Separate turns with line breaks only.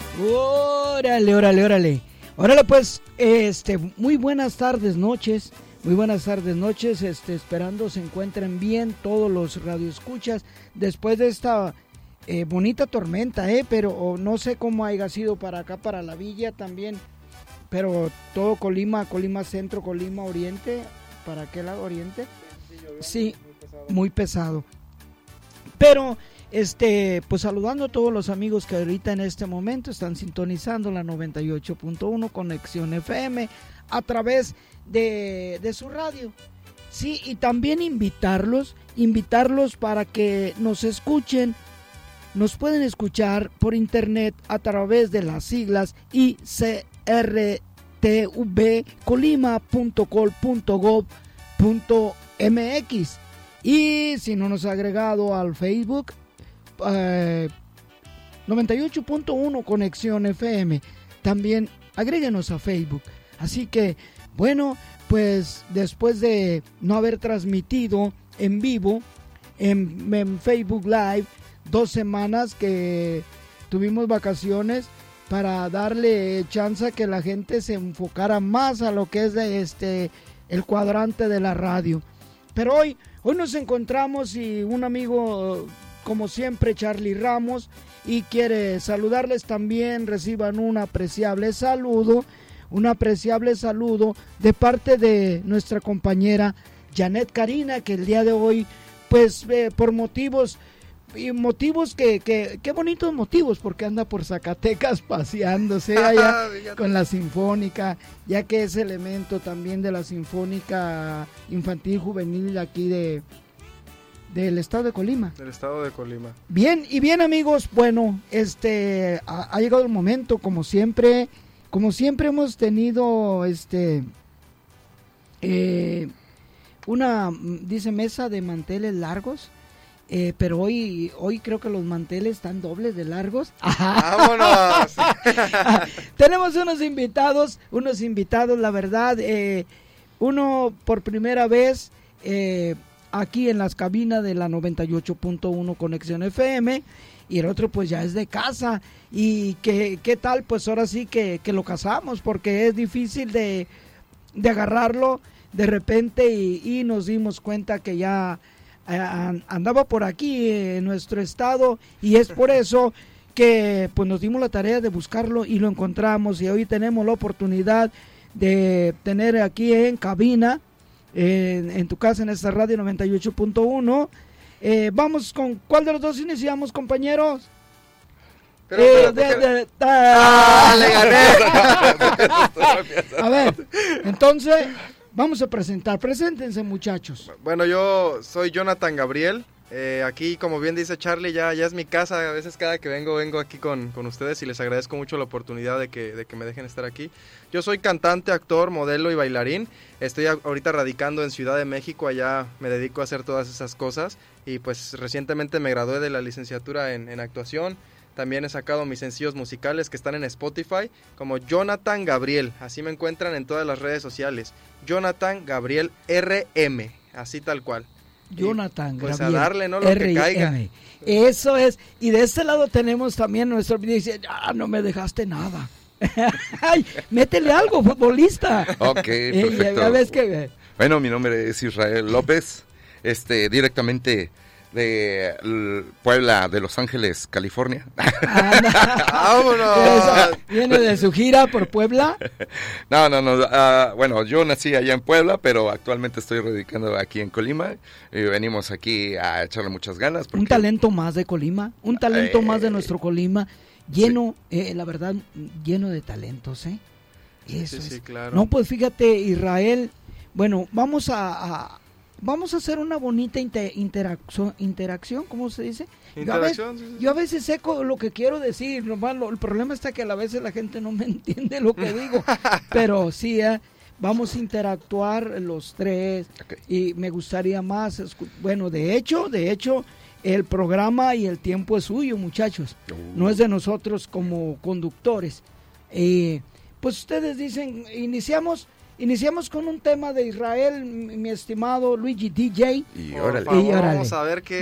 Órale, órale, órale. Órale, pues, muy buenas tardes, noches. Muy buenas tardes, noches. Esperando se encuentren bien todos los radioescuchas después de esta bonita tormenta, pero no sé cómo haya sido para acá, para la villa también. Pero todo Colima Centro, Colima Oriente, ¿para qué lado Oriente? Sí, muy pesado. Pero, pues saludando a todos los amigos que ahorita en este momento están sintonizando la 98.1 Conexión FM a través de su radio. Sí, y también invitarlos para que nos escuchen. Nos pueden escuchar por internet a través de las siglas icrtv.colima.gov.mx. Y si no nos ha agregado al Facebook, 98.1 Conexión FM, también agréguenos a Facebook. Así que, bueno, pues después de no haber transmitido en vivo en Facebook Live 2 semanas que tuvimos vacaciones para darle chance a que la gente se enfocara más a lo que es el cuadrante de la radio. Pero hoy nos encontramos y un amigo, como siempre, Charlie Ramos, y quiere saludarles también. Reciban un apreciable saludo de parte de nuestra compañera Janet Karina, que el día de hoy, pues por motivos qué bonitos motivos, porque anda por Zacatecas paseándose allá con la Sinfónica, ya que es elemento también de la Sinfónica Infantil Juvenil aquí del estado de Colima.
Del estado de Colima.
Bien, y bien, amigos, bueno, ha llegado el momento, como siempre hemos tenido una, dice, mesa de manteles largos. Pero hoy creo que los manteles están dobles de largos.
¡Vámonos!
Tenemos unos invitados, la verdad. Uno por primera vez aquí en las cabinas de la 98.1 Conexión FM. Y el otro pues ya es de casa. Y ¿qué tal? Pues ahora sí que lo casamos, porque es difícil de agarrarlo de repente y nos dimos cuenta que ya andaba por aquí en nuestro estado, y es por eso que pues nos dimos la tarea de buscarlo y lo encontramos, y hoy tenemos la oportunidad de tener aquí en cabina, en tu casa, en esta radio 98.1. Vamos con, ¿cuál de los dos iniciamos, compañeros?
Le gané.
A ver, entonces vamos a preséntense, muchachos.
Bueno, yo soy Jonathan Gabriel. Aquí, como bien dice Charlie, ya es mi casa. A veces cada que vengo aquí con ustedes, y les agradezco mucho la oportunidad de que me dejen estar aquí. Yo soy cantante, actor, modelo y bailarín. Estoy ahorita radicando en Ciudad de México. Allá me dedico a hacer todas esas cosas. Y pues recientemente me gradué de la licenciatura en actuación. También he sacado mis sencillos musicales que están en Spotify como Jonathan Gabriel. Así me encuentran en todas las redes sociales. Jonathan Gabriel RM, así tal cual.
Jonathan
pues
Gabriel.
A darle, ¿no? Lo que caiga.
Eso es. Y de este lado tenemos también nuestro video. Dice, no me dejaste nada. Ay, métele algo, futbolista.
Ok, perfecto.
Ya ves que...
Bueno, mi nombre es Israel López, directamente de Puebla, de Los Ángeles, California.
¡Vámonos!
¿Viene de su gira por Puebla?
No. Bueno, yo nací allá en Puebla, pero actualmente estoy radicando aquí en Colima. Y venimos aquí a echarle muchas ganas.
Un talento más de Colima, un talento más de nuestro Colima, lleno, sí. La verdad, lleno de talentos, Eso es.
Sí, claro.
No, pues fíjate, Israel, bueno, vamos a hacer una bonita interacción, ¿cómo se dice? Yo a veces sé lo que quiero decir, nomás el problema está que a veces la gente no me entiende lo que digo, pero sí, vamos a interactuar los tres, okay. Y me gustaría más, bueno, de hecho, el programa y el tiempo es suyo, muchachos, no es de nosotros como conductores. Pues ustedes dicen, iniciamos con un tema de Israel, mi estimado Luigi DJ.
Y órale. Vamos a ver qué